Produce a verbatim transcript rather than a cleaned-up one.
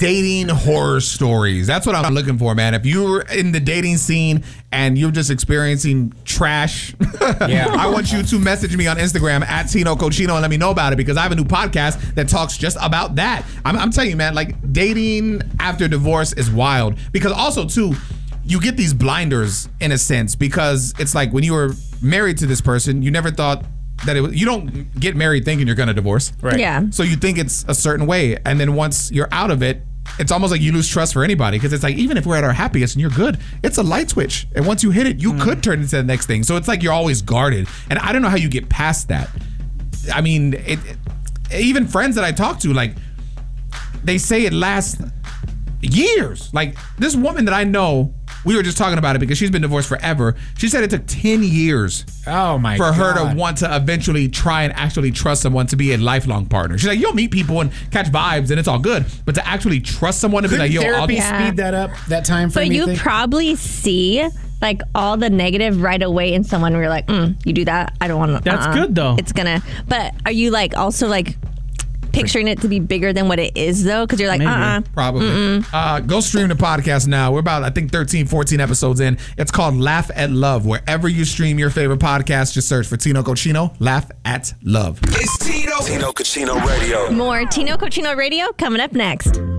dating horror stories. That's what I'm looking for, man. If you're in the dating scene and you're just experiencing trash, yeah, I want you to message me on Instagram at Tino Cochino and let me know about it, because I have a new podcast that talks just about that. I'm, I'm telling you, man, like dating after divorce is wild, because also too, you get these blinders in a sense, because it's like when you were married to this person, you never thought that it was, you don't get married thinking you're going to divorce. Right. Yeah. So you think it's a certain way. And then once you're out of it, it's almost like you lose trust for anybody, because it's like, even if we're at our happiest and you're good, it's a light switch. And once you hit it, you mm. could turn into the next thing. So it's like you're always guarded. And I don't know how you get past that. I mean, it, it, even friends that I talk to, like, they say it lasts years. Like this woman that I know, we were just talking about it because she's been divorced forever. She said it took ten years oh my for God. her to want to eventually try and actually trust someone to be a lifelong partner. She's like, you'll meet people and catch vibes and it's all good, but to actually trust someone to Couldn't be like, yo, therapy I'll speed that up, that time frame? But you, you think? probably see like all the negative right away in someone where you're like, mm, you do that, I don't want to. That's uh-uh. good though. It's gonna. But are you like also like picturing it to be bigger than what it is though? Because you're like, Maybe. uh-uh. Probably. Uh, go stream the podcast now. We're about, I think, thirteen, fourteen episodes in. It's called Laugh at Love. Wherever you stream your favorite podcast, just search for Tino Cochino. Laugh at Love. It's Tino. Tino Cochino Radio. More Tino Cochino Radio coming up next.